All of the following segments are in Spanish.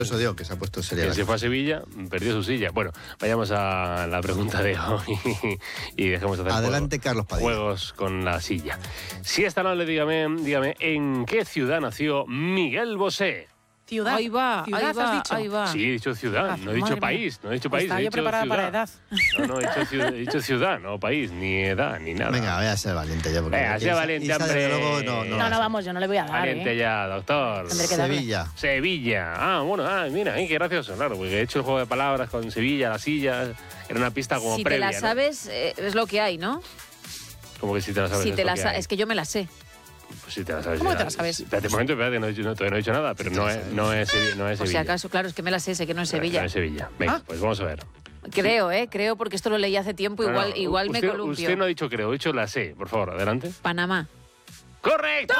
Eso digo, que se ha puesto seria. Que se fue a Sevilla, perdió su silla. Bueno, vayamos a la pregunta de hoy y dejemos de hacer Adelante, Carlos Padilla. juegos con la silla. Si esta noche, dígame, ¿en qué ciudad nació Miguel Bosé? Ciudad. Ahí va, ¿Ciudad ahí va, has dicho? ahí va. Sí, he dicho ciudad, no he dicho Madre país, no he dicho país. Estaba he yo dicho preparada ciudad. para edad. No, he dicho ciudad, no país, ni edad, ni nada. Venga, voy a ser valiente ya. Porque Venga, sea valiente, Isa, desde hombre. luego, No, vamos, yo no le voy a dar, Valiente ya, doctor. Tendré que darle. Sevilla. Sevilla. Mira, qué gracioso, claro, porque he hecho el juego de palabras con Sevilla, la silla, era una pista como Si previa, te la ¿no? sabes, es lo que hay, ¿no? Como que si te la sabes. Si te lo la que sabes, hay. es que yo me la sé. Pues si te la sabes. ¿Cómo ya. te la sabes? Espérate un momento, todavía no he dicho nada, pero no es Sevilla. Por si acaso, claro, es que me la sé que no es No Sevilla. es Sevilla. Venga, Ah. pues vamos a ver. Creo, porque esto lo leí hace tiempo, igual me usted, columpio. Usted no ha dicho creo, ha dicho la sé. Por favor, adelante. Panamá. ¡Correcto!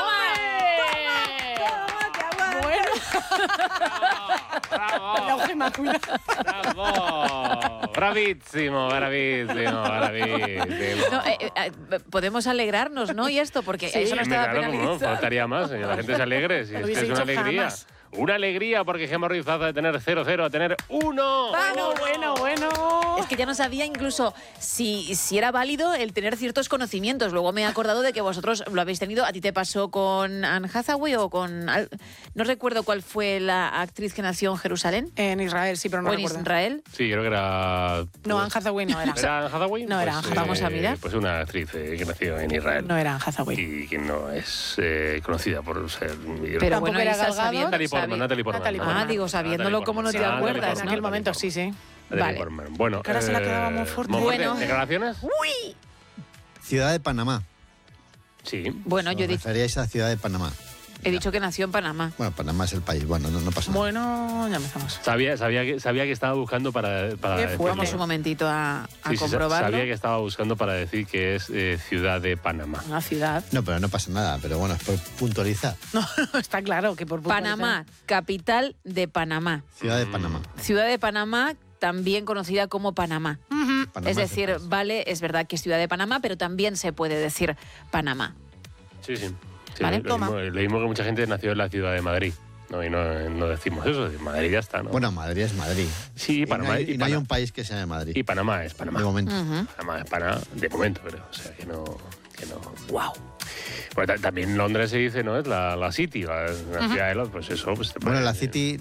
Bueno, ¡Bravo! la hoja inmaculada. ¡Bravo! ¡Bravísimo! No, podemos alegrarnos, ¿no? Y esto, porque eso no estaba claro, no, penalizado. faltaría más. La gente se alegre. Si Lo es que hubiese es una dicho alegría. jamás. Una alegría porque Gemma Ruiz pasa de tener 0-0 a tener 1. Bueno. Es que ya no sabía incluso si era válido el tener ciertos conocimientos. Luego me he acordado de que vosotros lo habéis tenido. ¿A ti te pasó con Anne Hathaway o con...? No recuerdo cuál fue la actriz que nació en Jerusalén. En Israel, sí, pero no ¿O en recuerdo. Israel? Sí, creo que era... No, Anne Hathaway no era. ¿Era Anne Hathaway? No era Anne Hathaway. Vamos a mirar. Pues una actriz que nació en Israel. No era Anne Hathaway. Y que no es conocida por ser... Pero Tampoco bueno, era Isa, Gal Gadot. sabiendo- Natalie Portman. Natalie Portman. Digo, sabiéndolo, ¿cómo no te acuerdas, En aquel momento, sí. Vale. Bueno, Que ahora se la quedaba muy fuerte. Bueno. ¿Declaraciones? Ciudad de Panamá. Sí. Bueno, yo Os referíais a Ciudad de Panamá. he dicho que nació en Panamá. Bueno, Panamá es el país. Bueno, no pasa nada. Bueno, ya empezamos. Sabía que estaba buscando para Qué decir- fuerte. Vamos un momentito a Sí, comprobarlo. sabía que estaba buscando para decir que es Ciudad de Panamá. Una ciudad. No, pero no pasa nada. Pero bueno, es por puntualizar. No, está claro que por Panamá, capital de Panamá. Ciudad de Panamá. Ciudad de Panamá, también conocida como Panamá. Panamá Es decir, el país. vale, es verdad que es Ciudad de Panamá, pero también se puede decir Panamá. Sí. Vale, lo mismo que mucha gente nació en la ciudad de Madrid. No, y no decimos eso. Madrid ya está, ¿no? Bueno, Madrid es Madrid. sí, Y Panamá. no hay, y y no hay Panamá- un país que se llame Madrid. y Panamá es Panamá. De momento. Panamá es Panamá, de momento, creo. O sea, que no... ¡Wow! Bueno, también Londres se dice, ¿no? Es la City, la ciudad de Londres. Pues eso... Pues, Bueno, la City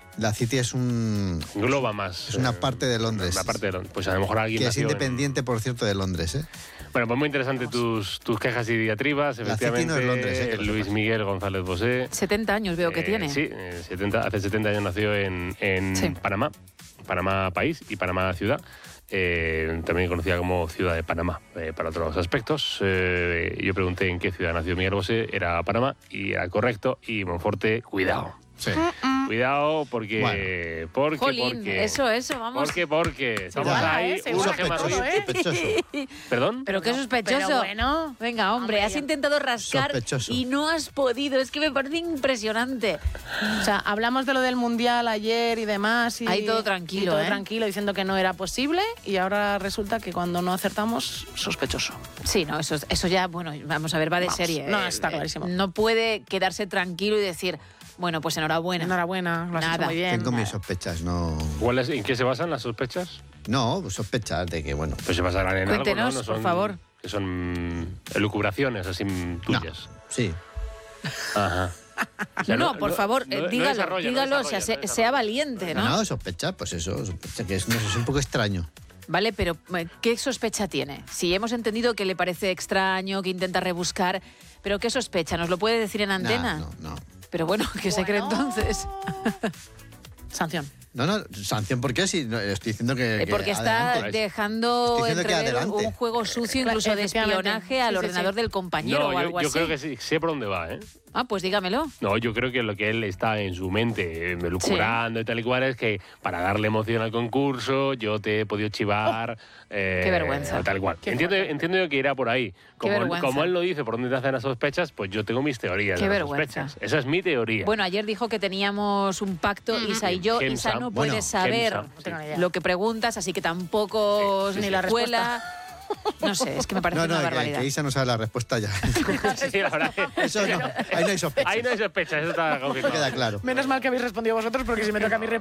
es engloba más. es una parte de Londres. Una parte de Londres. Pues a lo mejor alguien que es nació en- independiente, por cierto, de Londres, ¿eh? Bueno, pues muy interesante tus quejas y diatribas. La City no Efectivamente, es Londres, que lo Luis sepas. Miguel González Bosé. 70 años veo que tiene. Sí, hace 70 años nació en Sí. Panamá, Panamá país y Panamá ciudad. También conocida como Ciudad de Panamá para otros aspectos. Yo pregunté en qué ciudad nació Miguel Bosé, era Panamá y era correcto. Y Monforte, cuidado. Sí. Cuidado porque... Jolín, eso, vamos. Porque estamos Segura, ahí, segura una que Gemma todo, Ruiz. Sospechoso. ¿Perdón? Pero qué sospechoso. Pero bueno. Venga, hombre, has intentado rascar Sospechoso. y no has podido. Es que me parece impresionante. O sea, hablamos de lo del Mundial ayer y demás. Y, Ahí todo tranquilo, y todo ¿eh? tranquilo, diciendo que no era posible. Y ahora resulta que cuando no acertamos, sospechoso. Sí, no, eso ya, bueno, vamos a ver, va de Vamos, serie. no, está clarísimo. No puede quedarse tranquilo y decir, bueno, pues enhorabuena. Enhorabuena, lo has hecho Nada. muy bien. Tengo mis sospechas, no... ¿En qué se basan las sospechas? No, pues sospechas de que, bueno... Pues se basarán en Cuéntenos, algo, ¿no? No por son- favor. Que son elucubraciones así tuyas. Sí. Ajá. O sea, no, por favor, dígalo, desarrolla, sea valiente, ¿no? No, sospecha, pues eso, sospecha que es, no sé, es un poco extraño. Vale, pero ¿qué sospecha tiene? Si hemos entendido que le parece extraño, que intenta rebuscar, pero ¿qué sospecha? ¿Nos lo puede decir en antena? No. Pero bueno, ¿qué se cree entonces? Sanción. No, sanción, ¿por qué? Si no, estoy diciendo que Porque está adelante. dejando Estoy diciendo que entrever adelante. un juego sucio, incluso de Efectivamente. espionaje al Sí, sí, ordenador sí. del compañero No, o algo yo así. creo que sí, sé por dónde va, ¿eh? Ah, pues dígamelo. No, yo creo que lo que él está en su mente elucubrando y tal y cual es que para darle emoción al concurso yo te he podido chivar. Qué vergüenza. Tal cual. Entiendo yo que irá por ahí. vergüenza. Como él lo dice, por dónde te hacen las sospechas, pues yo tengo mis teorías Qué de las vergüenza. sospechas. Esa es mi teoría. Bueno, ayer dijo que teníamos un pacto, Isa y yo. Gemsa. Isa no Bueno, puede saber Gemsa, No tengo ni idea. lo que preguntas, así que tampoco Sí, ni sí. la La escuela. No sé, es que me parece una barbaridad. que Isa no sabe la respuesta ya. Sí, la verdad que- Eso no, ahí no hay sospecha. Ahí no hay sospechas, eso está confirmado. Queda claro. Menos mal que habéis respondido vosotros, porque si me toca a mí